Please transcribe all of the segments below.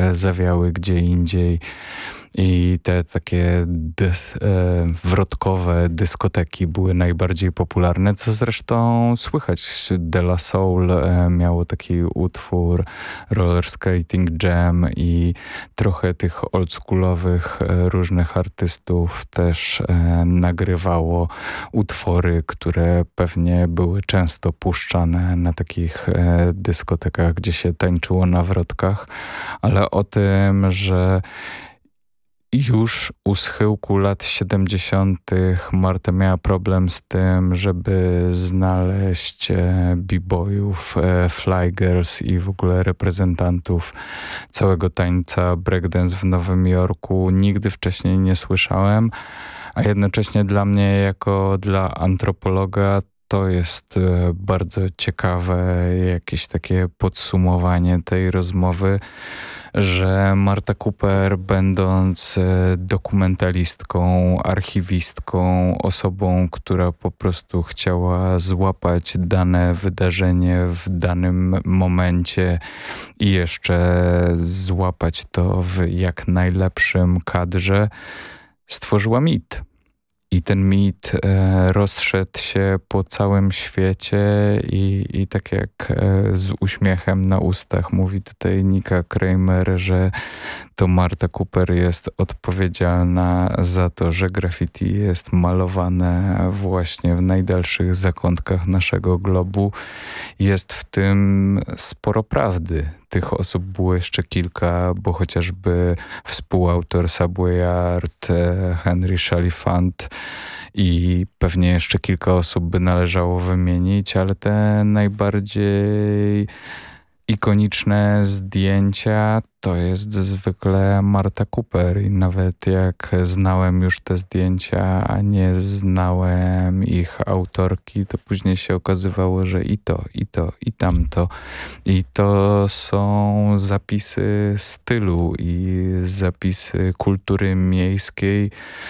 zawiały gdzie indziej. I te takie wrotkowe dyskoteki były najbardziej popularne, co zresztą słychać. De La Soul miało taki utwór Roller Skating Jam i trochę tych oldschoolowych różnych artystów też nagrywało utwory, które pewnie były często puszczane na takich dyskotekach, gdzie się tańczyło na wrotkach, ale o tym, że już u schyłku lat 70. Marta miała problem z tym, żeby znaleźć b-boyów, fly girls i w ogóle reprezentantów całego tańca breakdance w Nowym Jorku. Nigdy wcześniej nie słyszałem, a jednocześnie dla mnie jako dla antropologa to jest bardzo ciekawe jakieś takie podsumowanie tej rozmowy, że Marta Cooper, będąc dokumentalistką, archiwistką, osobą, która po prostu chciała złapać dane wydarzenie w danym momencie i jeszcze złapać to w jak najlepszym kadrze, stworzyła mit. I ten mit rozszedł się po całym świecie i tak jak z uśmiechem na ustach mówi tutaj Nika Kramer, że to Marta Cooper jest odpowiedzialna za to, że graffiti jest malowane właśnie w najdalszych zakątkach naszego globu. Jest w tym sporo prawdy. Tych osób było jeszcze kilka, bo chociażby współautor Subway Art, Henry Chalifant i pewnie jeszcze kilka osób by należało wymienić, ale te najbardziej ikoniczne zdjęcia to jest zwykle Marta Cooper i nawet jak znałem już te zdjęcia, a nie znałem ich autorki, to później się okazywało, że i to, i to, i tamto. I to są zapisy stylu i zapisy kultury miejskiej.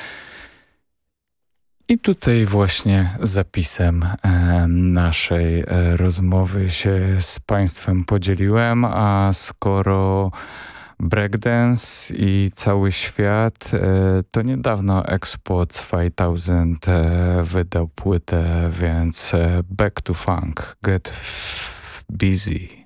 I tutaj właśnie zapisem naszej rozmowy się z Państwem podzieliłem, a skoro breakdance i cały świat, to niedawno Expo 5000 wydał płytę, więc back to funk, get busy.